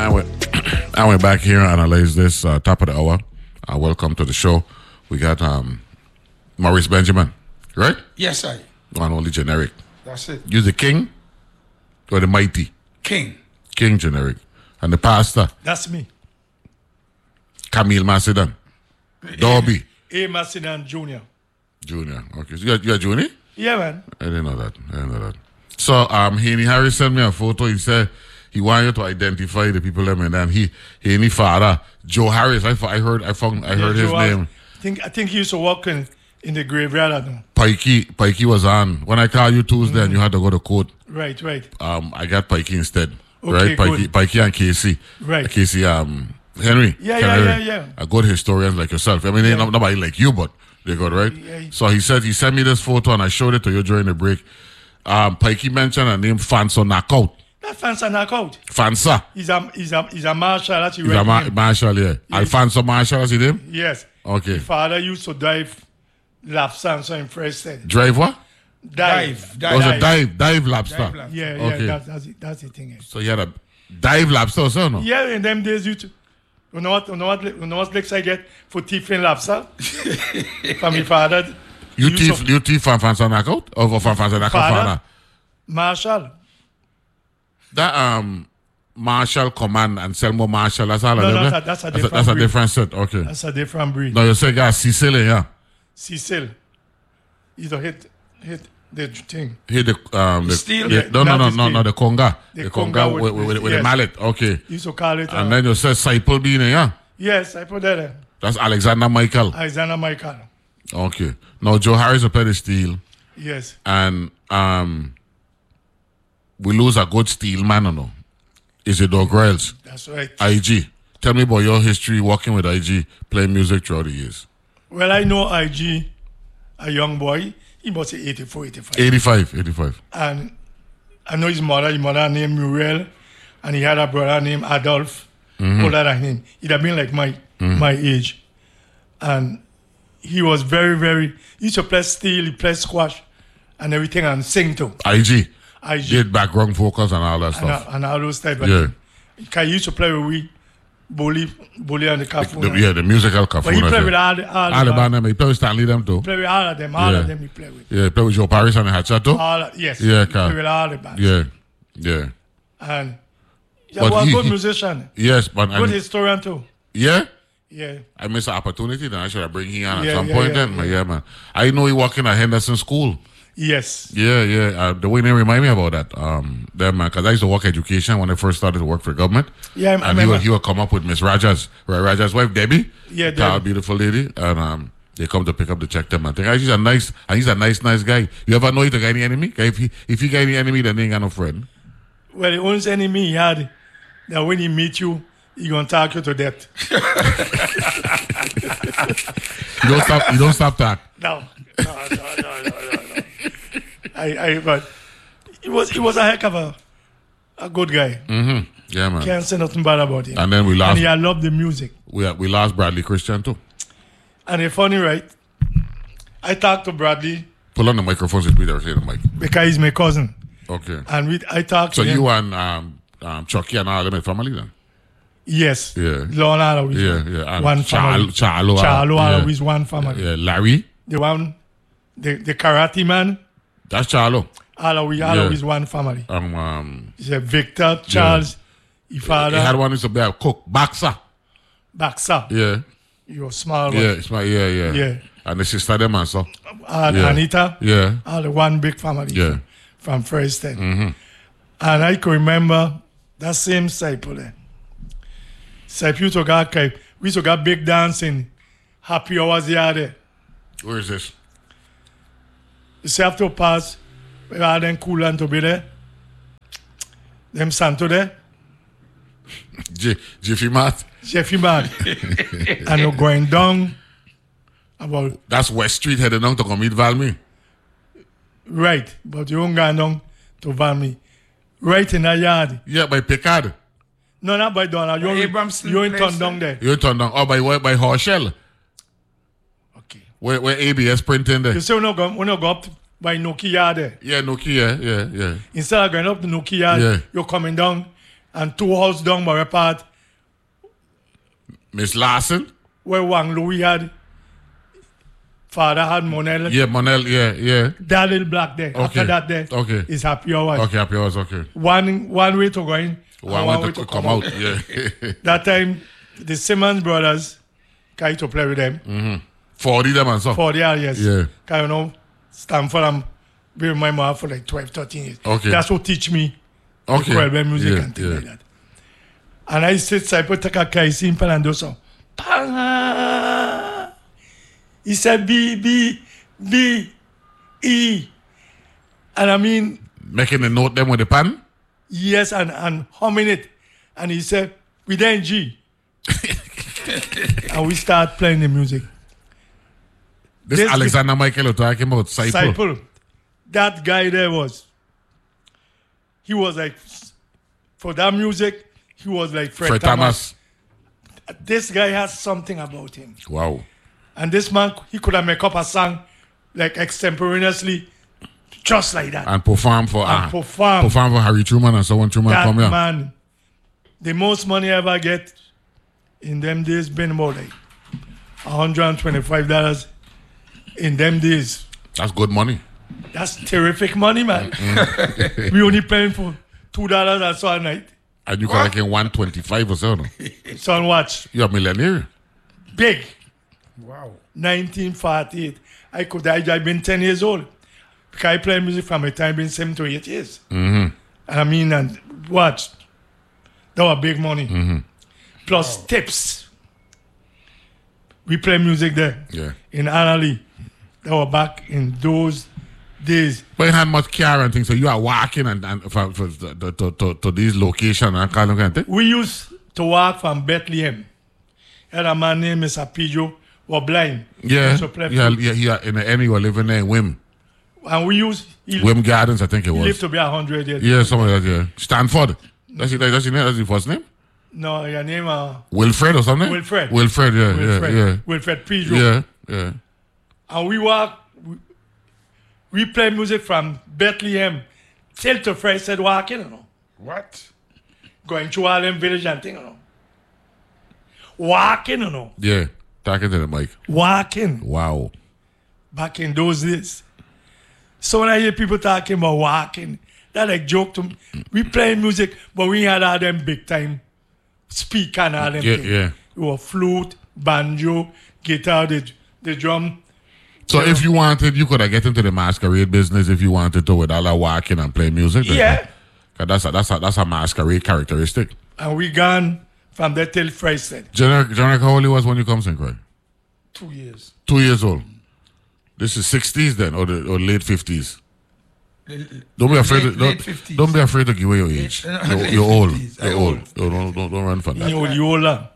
And we're back here to analyze this top of the hour. Welcome to the show. We got Maurice Benjamin, right? Yes, I. One only generic. That's it. You the king or the mighty? King. King generic. And the pastor? That's me. Camille Macedon. Dobby. A. Macedon Jr. Junior. Okay. So you're Junior? Yeah, man. I didn't know that. So Haney Harris sent me a photo. He said he wanted you to identify the people them, and then Haney father Joe Harris. I heard his name. I think he used to work in the graveyard. I know. Pikey was on. When I called you Tuesday, and you had to go to court. Right. I got Pikey instead. Okay, right, Pikey and Casey. Right. Casey. Henry. Yeah. A good historian like yourself. I mean, ain't nobody like you, but they're good, right? Yeah. So he said he sent me this photo, and I showed it to you during the break. Pikey mentioned a name, Fansa Knockout. That Fansa Knockout. Fansa. He's a marshal. That's He's a marshal, yeah. Alfonso Marshal, is his name? Yes. Okay. His father used to dive lobster in Preston. Drive what? Dive. It was a dive lobster. Yeah. Okay. That's the thing. So you had a dive lobster or so, no? Yeah, in them days you know what licks I get for thieving lobster from my father. You thief from Fansa Knockout? Or from Fansa Knockout father? Marshall. That Marshall Command and Selmo Marshall, that's all No, of that's a breed. different That's a breed. different set, okay. That's a different breed. No, you say yeah, Sicily, yeah. Cecil. You don't hit the thing. Here the Steel? Yeah, no, the conga. The The conga conga with the yes. mallet, okay. You used to call it. And then you said Saipul Bean, yeah? Yes, I put that there. That's Alexander Michael. Alexander Michael. Okay. Now Joe Harris will play the steel. Yes. And we lose a good steel man, or no? Is it Doug Royals? That's right. IG. Tell me about your history working with IG, playing music throughout the years. Well, I know IG, a young boy. He must say 84, 85. 85. And I know his mother named Muriel, and he had a brother named Adolph, older than him. He'd have been like my age. And he was very, very, he used to play steel, he played squash and everything, and sing too. IG. IG. Did background vocals and all that stuff. And all those type of Yeah. things. Because he used to play with we, Bully and the Kafuna. The musical Kafuna. But he played with all the band them. He played with Stanley them too. Play with all of them. All of them he played with. Yeah, play with Joe Paris and the Hatchet too. Yes. Yeah, he played with all the bands. Yeah. And he But was a good musician. Yes, but Good historian too. Yeah. Yeah. I missed an opportunity. Then I should have bring him on at Yeah, some yeah, point. yeah, Then, yeah, man. I know he working at Henderson School. Yes. Yeah. The way they remind me about that. Them man, because I used to work education when I first started to work for government. Yeah, I and remember. he would come up with Miss Raja's wife Debbie. Yeah, tall, Debbie. beautiful lady, and they come to pick up the check. Them and think he's a nice guy. You ever know he got any enemy? If he got any enemy, then he ain't got no friend. Well, the only enemy he had, that when he meet you, he gonna talk you to death. You don't stop that. No. But he was a heck of a good guy. Yeah, man. Can't say nothing bad about him. And then we lost. And I love the music. We lost Bradley Christian too. And it's funny, right? I talked to Bradley Pull on the microphone since we saying the mic. because he's my cousin. Okay. And I talked So to him. you and Chucky and all them in family then? Yes. Yeah. Lon always Yeah. And one family. Charlo Always one family. Yeah. Larry. The one, the karate man, That's Charlo. always one family. It's a Victor, Charles, his father, He had one used to be a cook, boxer. Baxter. Yeah. You're small one. Yeah. It's my yeah. Yeah. And the sister them and so. And Anita. Yeah. All the one big family. Yeah. From Preston. And I can remember that same Saipo there. Saipo used to we used to got big dancing, happy hours there. Where is this? You see after pass, we had them cool and to be there. Them Santo there. Jiffy Matt. Jeffy man. And you're going down about That's West Street heading down to come meet Valmy. right, but you don't go down to Valmy. Right in the yard. Yeah, by Picard. No, not by Donald. Abramson You're in place turn down there. You turn down. Oh, by Horshell. Okay. Where ABS printing there. You say we're not go up by Nokia there. Yeah, Nokia. Yeah. Instead of going up to Nokia, Yeah. you're coming down and 2 houses down Murray Part, Miss Larson? where Wang Louis had, father had Monel. Yeah, Monel, yeah. That little black there. Okay. After that there Okay. is Happy Hours. Okay, happy hours, okay. One way to go in, One way to come out. Yeah. That time, the Simmons brothers came to play with them. 40 them and stuff. 40 years. Yeah. Cause you know, Stanford, I'm with my mom for like 12, 13 years. Okay. That's what teach me Okay. Kwebe music Yeah, and things yeah. like that. And I sit Cypher take a Kai simple and do so. Panga. He said B, E. And I mean, Making the note them with the pen? yes, and humming it. And he said, we then G. And we start playing the music. This Alexander Michael you're talking about, Cypher. Cypher. That guy there he was like, for that music, he was like Fred Thomas. This guy has something about him. Wow. And this man, he could have make up a song like extemporaneously, just like that. And perform for perform. for Harry Truman and so on. Truman That come here. man, the most money I ever get in them days been about like $125 in them days. That's good money. That's terrific money, man. We only paying for $2 and so a night. And you can like in 125 or so. No? Son, watch. You're a millionaire. Big. Wow. 1948. I've been 10 years old. Because I play music from the time being 7 to 8 years. Mm-hmm. And I mean, and watch. That was big money. Mm-hmm. Plus tips. We play music there. Yeah. In Annalee. That was back in those days. But you had much care and things, so you are walking and to these locations and kind of thing. We used to walk from Bethlehem. And a man named Mr. Pijo was blind. Yeah. Used to play Yeah. In the end, you were living there in Wim. And we used... Wim Gardens, I think it He was. lived to be 100 years. Yeah, something like that, yeah. Stanford. That's your name? That's your first name? No, your name Wilfred or something? Wilfred. Wilfred, yeah, yeah. Wilfred Pijo. Yeah. And we play music from Bethlehem till to Fred walking, you know. What? Going to all them village and thing, you know. Walking, you know. Yeah. Talking to the mic. Walking. Wow. Back in those days. So when I hear people talking about walking, that like joke to me. We play music, but we had all them big time speaker and all them things. Yeah. It was flute, banjo, guitar, the drum. So if you wanted, you could have get into the masquerade business if you wanted to with all that walking and playing music. Yeah. That's a masquerade characteristic. And we gone from there till Friday. Generic, how old you was when you come St. Croix? 2 years. 2 years old. This is 60s then, or late 50s. Don't be afraid. Late 50s. Don't be afraid to give away your age. Late You're old. 50s. You're old. Don't run from that. You older.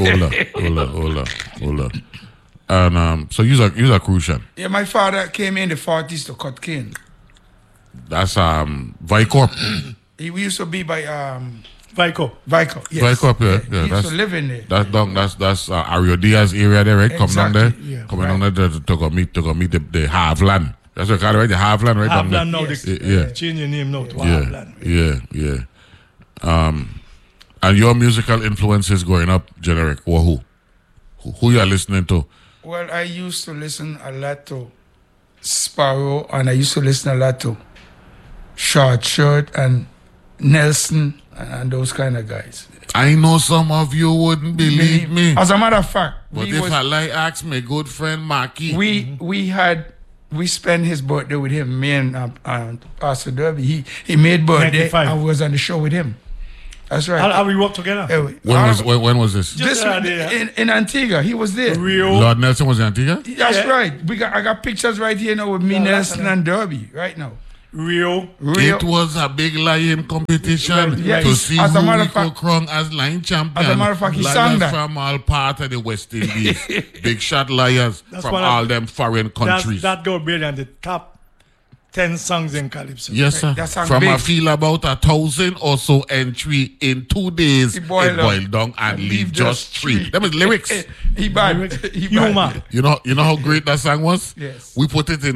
Older. And so you're a Crucian. Yeah, my father came in the 40s to cut cane. That's Vicorp. We used to be by Vico. Vico. Yes. Vicorp, yeah. He used to live in there. That's Ario Diaz area there, right? Come down there. Exactly, yeah, Coming down there to go meet the Havland. That's what I call it, right? The Havland, right? down there. Havland now. Yes. They change your name now to Havland. Yeah. And your musical influences growing up, generic, or who you are listening to? Well, I used to listen a lot to Sparrow, and I used to listen a lot to Short Shirt and Nelson and those kind of guys. I know some of you wouldn't believe me. As a matter of fact, But if I like ask my good friend Marky. we spent his birthday with him, me and Pastor Derby. He made birthday 95. and we was on the show with him. That's right. How we work together? When was this? This in Antigua, he was there. Rio. Lord Nelson was in Antigua? That's right. I got pictures right here now with me, Nelson, and Derby right now. Rio. It was a big lion competition Yeah, to see as a who matter we of fact- could crown as lion champion. As a matter of fact, he lions sang that. from all part of the West Indies. Big shot lions That's from one all of- them foreign countries. That girl better than the top 10 songs in Calypso. Yes, sir. That song From big. I feel about 1,000 or so entry in 2 days, it boiled down and leave just 3. That was lyrics. He bad. He Humor. bad. You know how great that song was. Yes. We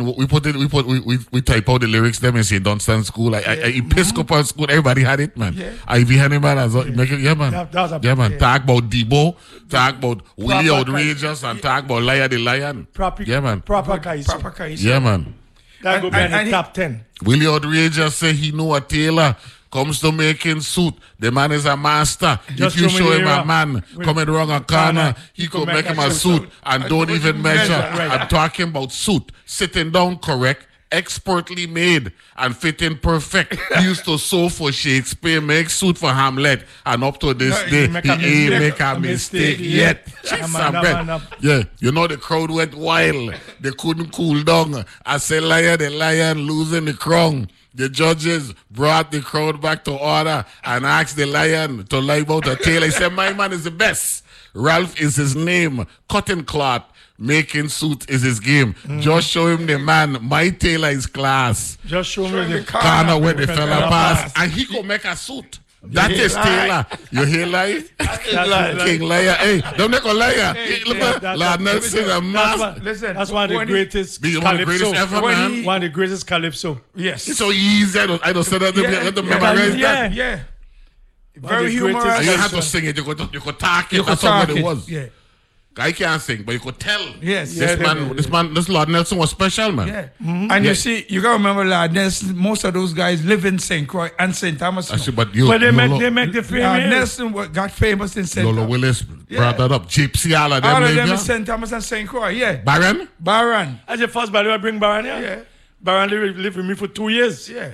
type out the lyrics them in St. Dunstan school, like Episcopal school. Everybody had it, man. Yeah. Ivy Hanneman as well. Make it, yeah, man. That was a- Yeah, man. Talk about Debo, talk about Willie Proper Outrageous, and talk about Liar the Lion. Proper, Yeah, man. Proper Kaiso. Proper Kaiso. Yeah, man. That go be in and the top 10. Willie Outrageous say he know a tailor. Comes to making suit. The man is a master. Just if you show me show the him a era. man coming wrong a corner, he could make him a suit and don't even measure. Right. I'm talking about suit. Sitting down correct, expertly made, and fitting perfect. He used to sew for Shakespeare, make suit for Hamlet, and up to this No, day, he make he a ain't mistake. make a mistake yet. Yeah, Jeez, man, I bet. man. Yeah, you know the crowd went wild. They couldn't cool down. I said, Liar the Lion losing the crown. The judges brought the crowd back to order and asked the Lion to lie about a tail. He said, my man is the best. Ralph is his name. Cotton cloth, making suit is his game. Just show him the man. My tailor is class. Just show me the Corner where the fella fella pass. pass. And he could make a suit. That is tailor. You hear lie? King Liar. Hey, don't make a liar. Look at that- Lord Nelson, a man. Listen, That's one of the when greatest Be one of the Calypso. greatest ever, When man. he- One of the greatest Calypso. Yes. It's so easy. I don't say that. You have to memorize yeah. that. Yeah. One Very of the greatest humorous. And you have Calypso. to sing it. You could talk it. You could That's what talk it it. was. Yeah. I can't sing, but you could tell. Yes. This Yeah, this Lord Nelson was special, man. Yeah. Mm-hmm. And Yeah. you see, you gotta remember, Lord Nelson, most of those guys live in St. Croix and St. Thomas. I said, but you, But they Lolo, make the fame. Lord here. Nelson got famous in St. Lolo Thomas. Willis brought that up. Gypsy, all of them All of live them here. in St. Thomas and St. Croix. Yeah. Baron? Baron. As the first body I bring Baron here. Yeah. Baron lived with me for 2 years. Yeah.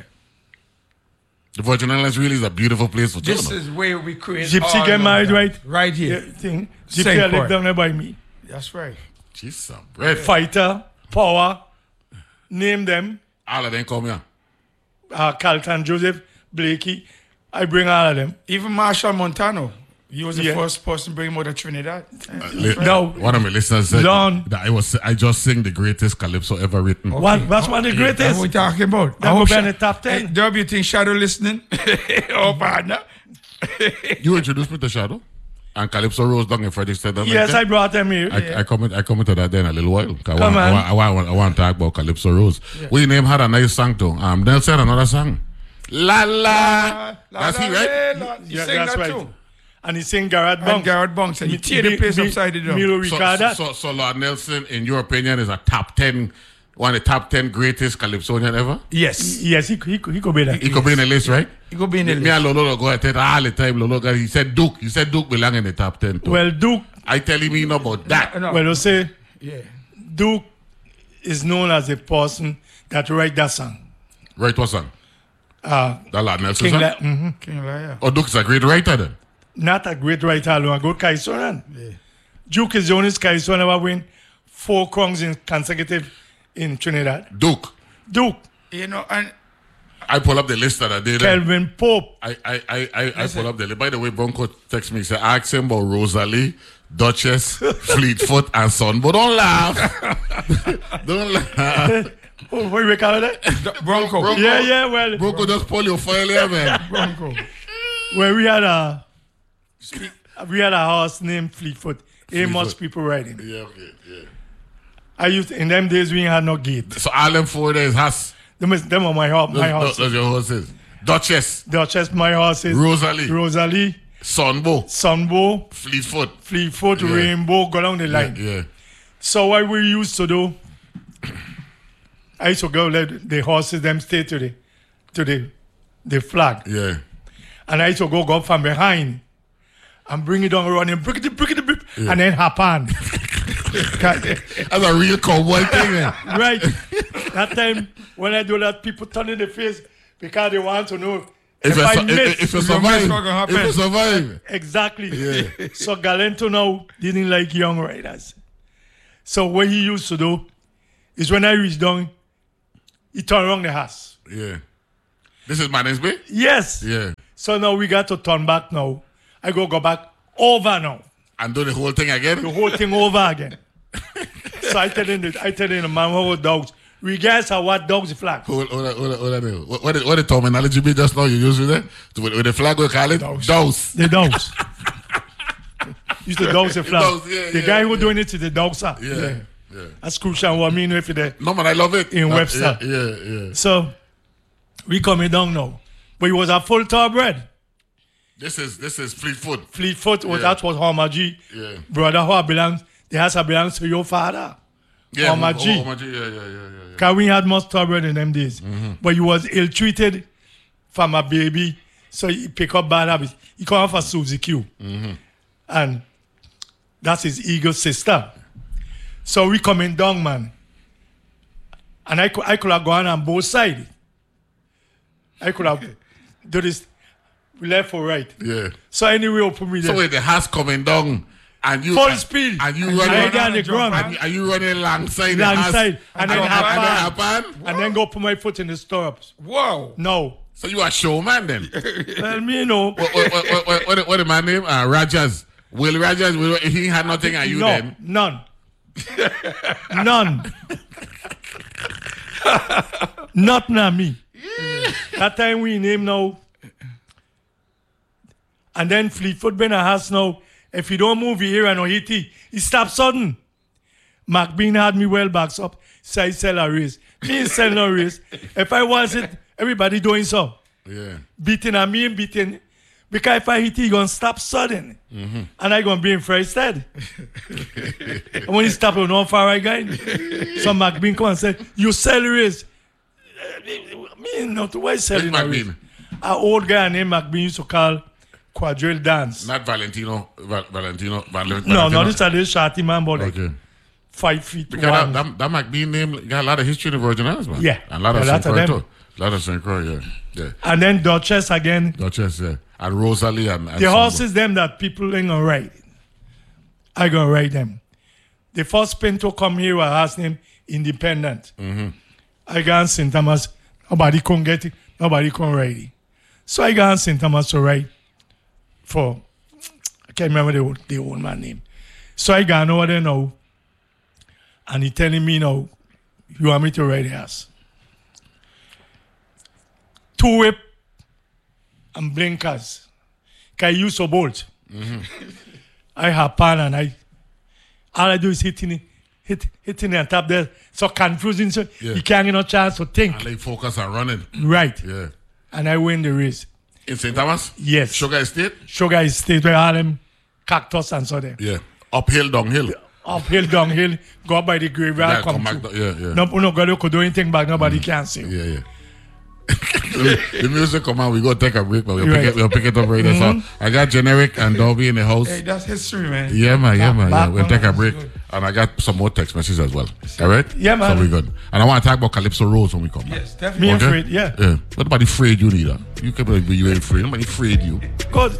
The Virgin Islands really is a beautiful place for This children. is where we create. Gypsy all get of married, that. right? Right Yeah, here. thing. St. Gypsy Croix. lived down there by me. That's right. Jeez, some bread. Fighter, Power, name them. All of them come here. Carlton, Joseph, Blakey. I bring all of them. Even Marshall Montano. He was the Yeah. first person to bring him out of Trinidad. No. One of my listeners said Lon. that I just sing the greatest calypso ever written. That's one of the That's greatest. what we talking about. That will be in the top 10. Hey, Dub, you think Shadow listening? Oh, partner. You introduced me to Shadow and Calypso Rose down in Frederickstead. Yes, I brought them here. I come into that then a little while. Come on. I want to talk about Calypso Rose. We name had a nice song too. Nelson another song. La la. That's he, right? You Yeah, sing that's that right. too. And he sing Garrett And Bunks. Garrett Bunks. And you tear the place upside down. Milo Ricarda. So Lord Nelson, in your opinion, is a top 10, one of the top 10 greatest Calypsonian ever? Yes. Yes, he could be that. He could be in the list, right? He could be in the Me and list. Lolo go at it all the time. Lolo, he said Duke. He said Duke belong in the top 10 too. Well, Duke, I tell him he know about that. No. well, you say Yeah. Duke is known as the person that write that song. Right, what song? That Lord Nelson King song? King Liar. Oh, Duke is a great writer then. Not a great writer alone, a good Kaisonan. Duke is the only Kaisonan ever win 4 crowns in consecutive in Trinidad. Duke. Duke, You know, and I pull up the list that I did. Kelvin Pope, I pull up the list. By the way, Bronco text me. He said, ask him about Rosalie, Duchess, Fleetfoot, and Son. But don't laugh. Don't laugh. what do we call that? Bronco. Yeah, well, Bronco just pull your file here, man. Bronco. well, we had a horse named Fleetfoot. Amos Fleetfoot. people riding. Yeah, okay, yeah. I used in them days we ain't had no gate. So all them 4 days has. Them are my horses. Those your horses. Duchess, Duchess, my horses. Rosalie, Rosalie, Sunbow, Sunbow, Fleetfoot. Fleetfoot, Yeah. Rainbow, go down the line. Yeah. So what we used to do, I used to go let the horses them stay to the flag. Yeah. And I used to go up from behind and bring it down running, brick it, and then hop on. That's a real cowboy thing, man. Right. That time when I do that, people turn in the face because they want to know if I miss. If you miss, survive, what gonna happen? if you survive. Exactly. Yeah. So Galento now didn't like young riders. So what he used to do is when I reach down, he turn around the house. Yeah. This is Mannings Bay? Yes. Yeah. So now we got to turn back now. I go back over now. And do the whole thing again? The whole thing over again. So I tell him the man who was dogs, regardless of what dog's flag. Hold on. What the terminology be just now you use with it? With the flag we call it? Dose. The dogs. Used to dogs the flag. Dogs, yeah, the guy who doing it to the dogs, sir. Yeah. That's crucial. What I mean if the No man, I love it. in Webster. Yeah. So we coming down now. But he was a full thoroughbred. This is Fleetfoot. Fleetfoot was that was Homer G. Yeah. Brother who belongs the house belongs to your father. Homer G. Homer G. Yeah. Cause we had most thoroughbred in them days. But he was ill treated from a baby. So he pick up bad habits. He come for Susie Q. And that's his ego sister. So we coming down, man. And I could have gone on both sides. I could have do this left or right. Yeah. So anyway, open me there. So wait, the house coming down and you Full speed. and you Right running down the ground. and you running alongside the house. Alongside. And then happen. and then go put my foot in the stirrups. Wow. No. So you are showman then? Well, me, you know. What is my name? Rogers. Will Rogers? He had nothing at you No, then? none. None. Nothing at me. That time we name now. And then Fleetfoot been a house now. If you don't move here and no hit he stopped sudden. McBean had me well backs up. So I sell a race. Me ain't sell no race. If I was it, everybody doing so. Yeah. Beating at me and beating. Because if I hit he gonna stop sudden. And I gonna be in first stead. And when he stop, no far right guy. So McBean come and say, you sell race. Me not why selling a race. McBean? An old guy named McBean used to call quadrille dance. Not Valentino. Valentino. No, this is this shorty man, but like Okay. 5 feet Because one. that McBean name got a lot of history in the Virgin Islands, man. Yeah. And a lot of A lot of St. Croix, them. too. A lot of St. Croix, yeah. And then Duchess again. Duchess, yeah. And Rosalie and The horses them that people ain't gonna ride. I gonna ride them. The first pinto come here was horse named Independent. I got St. Thomas. Nobody can get it. Nobody can ride it. So I got St. Thomas to ride for, I can't remember the old man name. So I got over there now. And he telling me now, you want me to ride the horse? 2 whip and blinkers. Cause I use a bolt. I have pan and all I do is hitting on top there. So confusing, so you can't get no chance to think. And they focus on running. Right. Yeah. And I win the race. In St. Thomas? Yes. Sugar Estate? Sugar Estate where all them cactus and so there. Yeah. Uphill, downhill. Uphill, downhill, go up by the graveyard, Yeah, come back. through. Yeah. No, God could do anything back, nobody can see. Yeah. The music come on, we go take a break, but we'll Right. pick it up right there. So I got Generic and Dobby in the house. Hey, that's history, man. Yeah, man. Yeah. We'll take a that's break. good. And I got some more text messages as well. All right? Yeah, man. So we good. And I want to talk about Calypso Rose when we come back. Yes, Me definitely. afraid, yeah. Yeah. Nobody afraid you neither. You can be you ain't afraid. Nobody afraid you. Because